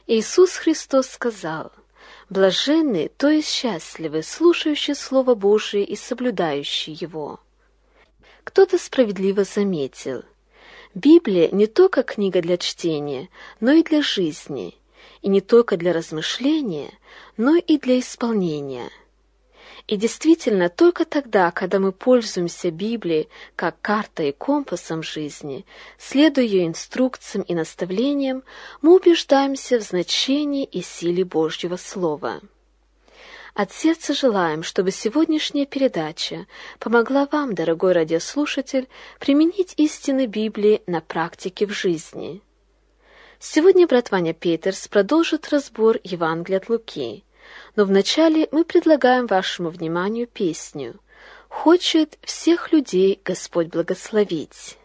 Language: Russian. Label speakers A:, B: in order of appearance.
A: Иисус Христос сказал: «Блаженны, то есть счастливы, слушающие Слово Божие и соблюдающие его». Кто-то справедливо заметил: Библия не только книга для чтения, но и для жизни, и не только для размышления, но и для исполнения. И действительно, только тогда, когда мы пользуемся Библией как картой и компасом жизни, следуя ее инструкциям и наставлениям, мы убеждаемся в значении и силе Божьего Слова. От сердца желаем, чтобы сегодняшняя передача помогла вам, дорогой радиослушатель, применить истины Библии на практике в жизни. Сегодня брат Ваня Петерс продолжит разбор Евангелия от Луки, но вначале мы предлагаем вашему вниманию песню «Хочет всех людей Господь благословить».